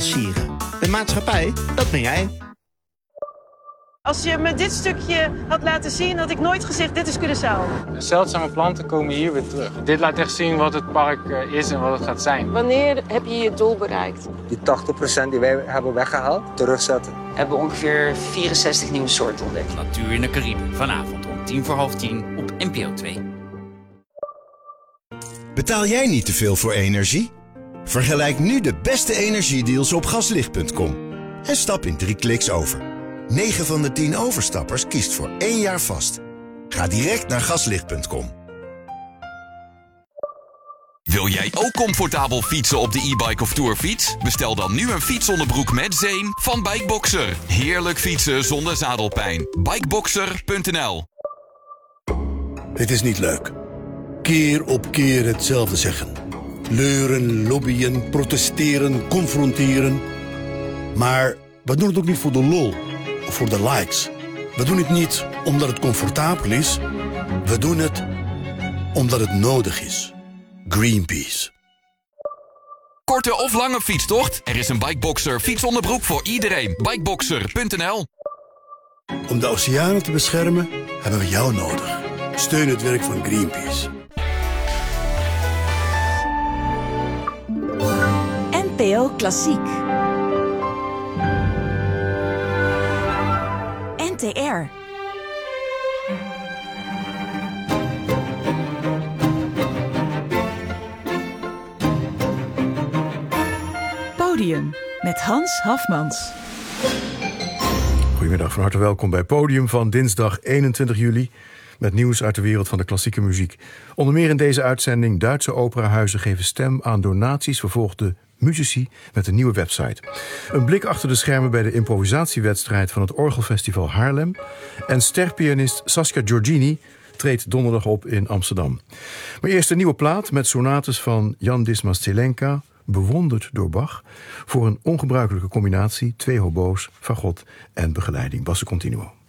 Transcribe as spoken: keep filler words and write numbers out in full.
lanceren. De maatschappij, dat ben jij. Als je me dit stukje had laten zien, had ik nooit gezegd, dit is Curaçao. Zeldzame planten komen hier weer terug. Dit laat echt zien wat het park is en wat het gaat zijn. Wanneer heb je je doel bereikt? Die tachtig procent die wij hebben weggehaald, terugzetten. We hebben ongeveer vierenzestig nieuwe soorten ontdekt. Natuur in de Cariben, vanavond om tien voor half tien op N P O twee. Betaal jij niet te veel voor energie? Vergelijk nu de beste energiedeals op gaslicht punt com. En stap in drie kliks over. negen van de tien overstappers kiest voor één jaar vast. Ga direct naar gaslicht punt com. Wil jij ook comfortabel fietsen op de e-bike of tourfiets? Bestel dan nu een fietsonderbroek met zeem van Bikeboxer. Heerlijk fietsen zonder zadelpijn. Bikeboxer punt n l. Het is niet leuk. Keer op keer hetzelfde zeggen. Leuren, lobbyen, protesteren, confronteren. Maar we doen het ook niet voor de lol of voor de likes. We doen het niet omdat het comfortabel is. We doen het omdat het nodig is. Greenpeace. Korte of lange fietstocht? Er is een Bikeboxer fietsonderbroek voor iedereen. Bikeboxer punt n l. Om de oceanen te beschermen hebben we jou nodig. Steun het werk van Greenpeace. N P O Klassiek. N T R. Podium met Hans Hafmans. Goedemiddag, van harte welkom bij Podium van dinsdag eenentwintig juli... met nieuws uit de wereld van de klassieke muziek. Onder meer in deze uitzending: Duitse operahuizen geven stem aan donaties, vervolgde muzici met een nieuwe website. Een blik achter de schermen bij de improvisatiewedstrijd van het Orgelfestival Haarlem. En sterpianist Saskia Giorgini treedt donderdag op in Amsterdam. Maar eerst een nieuwe plaat met sonates van Jan Dismas Zelenka, bewonderd door Bach, voor een ongebruikelijke combinatie: twee hobo's, fagot en begeleiding. Basso continuo.